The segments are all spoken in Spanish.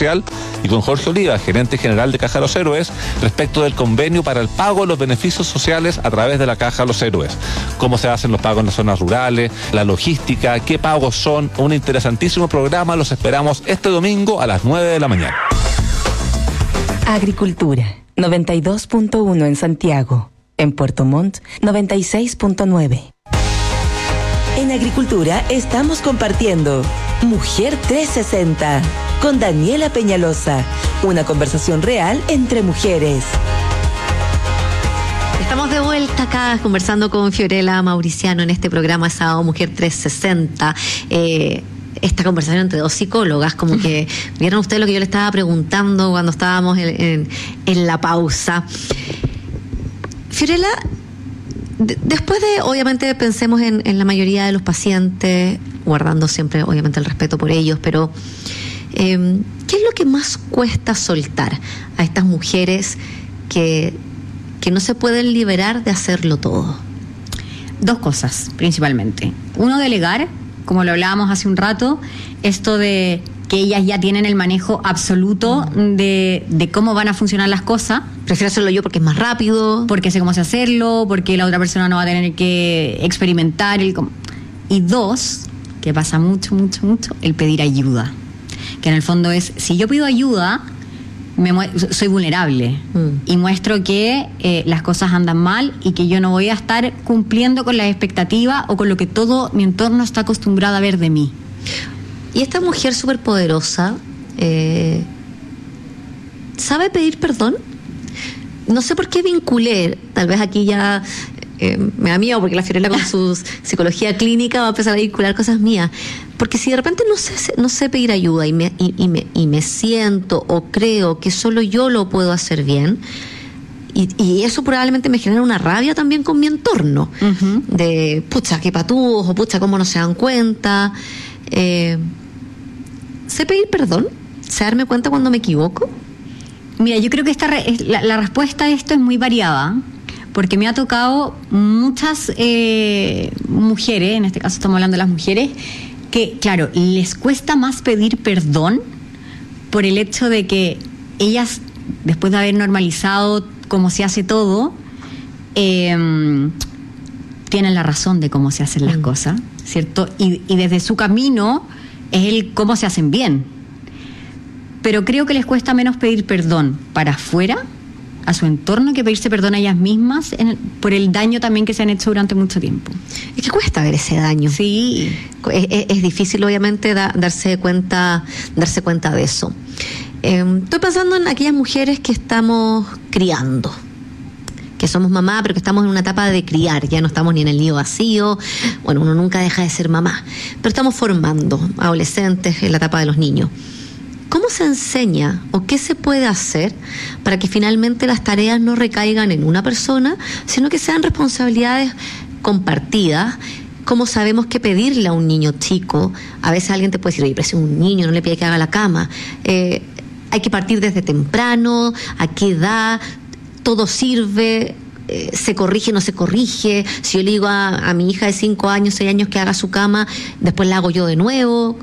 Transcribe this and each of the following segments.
Social, y con Jorge Oliva, gerente general de Caja Los Héroes, respecto del convenio para el pago de los beneficios sociales a través de la Caja Los Héroes. Cómo se hacen los pagos en las zonas rurales, la logística, qué pagos son. Un interesantísimo programa. Los esperamos este domingo a las 9 de la mañana. Agricultura, 92.1 en Santiago. En Puerto Montt, 96.9. En Agricultura estamos compartiendo Mujer 360 con Daniela Peñalosa. Una conversación real entre mujeres. Estamos de vuelta acá conversando con Fiorella Mauriciano en este programa Sábado Mujer 360. Esta conversación entre dos psicólogas, como que vieron ustedes lo que yo le estaba preguntando cuando estábamos en la pausa. Fiorella, después de, obviamente, pensemos en la mayoría de los pacientes, guardando siempre, obviamente, el respeto por ellos, pero ¿qué es lo que más cuesta soltar a estas mujeres que no se pueden liberar de hacerlo todo? Dos cosas, principalmente. Uno, delegar, como lo hablábamos hace un rato, esto de que ellas ya tienen el manejo absoluto de cómo van a funcionar las cosas. Prefiero hacerlo yo porque es más rápido. Porque sé cómo hacerlo, porque la otra persona no va a tener que experimentar. Y dos, que pasa mucho, el pedir ayuda. Que en el fondo es, si yo pido ayuda, soy vulnerable y muestro que las cosas andan mal y que yo no voy a estar cumpliendo con las expectativas o con lo que todo mi entorno está acostumbrado a ver de mí. Y esta mujer súper poderosa ¿sabe pedir perdón? No sé por qué vinculé, tal vez aquí ya me da miedo porque la Fiorella con su psicología clínica va a empezar a vincular cosas mías. Porque si de repente no sé pedir ayuda y me siento o creo que solo yo lo puedo hacer bien, y eso probablemente me genera una rabia también con mi entorno. Uh-huh. De pucha, qué patúos, o pucha, cómo no se dan cuenta. ¿Sé pedir perdón? ¿Sé darme cuenta cuando me equivoco? Mira, yo creo que la respuesta a esto es muy variada, porque me ha tocado muchas mujeres, en este caso estamos hablando de las mujeres, que, claro, les cuesta más pedir perdón por el hecho de que ellas, después de haber normalizado cómo se hace todo, tienen la razón de cómo se hacen las cosas, ¿cierto? Y desde su camino es el cómo se hacen bien. Pero creo que les cuesta menos pedir perdón para afuera, a su entorno, que pedirse perdón a ellas mismas por el daño también que se han hecho durante mucho tiempo. Es que cuesta ver ese daño. Sí. Es difícil, obviamente, darse cuenta de eso. Estoy pensando en aquellas mujeres que estamos criando, que somos mamá, pero que estamos en una etapa de criar, ya no estamos ni en el nido vacío. Bueno, uno nunca deja de ser mamá, pero estamos formando adolescentes en la etapa de los niños. ¿Cómo se enseña o qué se puede hacer para que finalmente las tareas no recaigan en una persona, sino que sean responsabilidades compartidas? ¿Cómo sabemos qué pedirle a un niño chico? A veces alguien te puede decir, oye, pero si es un niño, no le pide que haga la cama. Hay que partir desde temprano, a qué edad, todo sirve, se corrige, no se corrige. Si yo le digo a mi hija de 5 años, 6 años que haga su cama, después la hago yo de nuevo.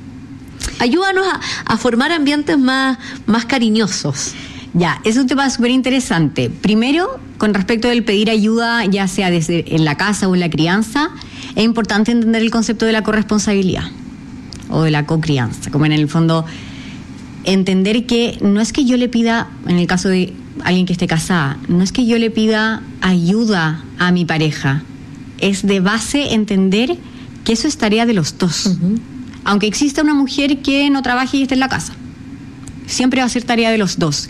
Ayúdanos a formar ambientes más cariñosos. Ya, es un tema súper interesante. Primero, con respecto del pedir ayuda, ya sea desde en la casa o en la crianza, es importante entender el concepto de la corresponsabilidad o de la cocrianza, como en el fondo entender que no es que yo le pida, en el caso de alguien que esté casada, no es que yo le pida ayuda a mi pareja, es de base entender que eso es tarea de los dos. Uh-huh. Aunque exista una mujer que no trabaje y esté en la casa, siempre va a ser tarea de los dos.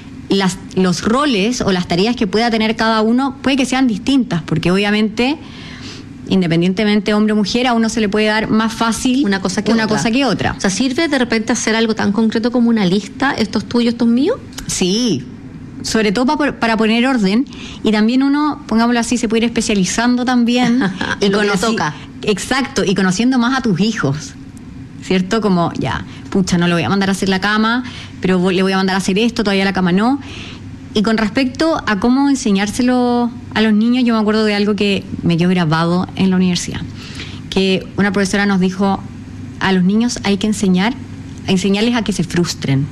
Los roles o las tareas que pueda tener cada uno puede que sean distintas, porque obviamente, independientemente hombre o mujer, a uno se le puede dar más fácil una cosa que otra. O sea, ¿sirve de repente hacer algo tan concreto como una lista? ¿Esto es tuyo, esto es mío? Sí, sobre todo para poner orden, y también uno, pongámoslo así, se puede ir especializando también. Y lo que le toca. Exacto, y conociendo más a tus hijos, ¿cierto? Como, ya, pucha, no le voy a mandar a hacer la cama, pero le voy a mandar a hacer esto, todavía la cama no. Y con respecto a cómo enseñárselo a los niños, yo me acuerdo de algo que me quedó grabado en la universidad, que una profesora nos dijo, a los niños hay que enseñarles a que se frustren.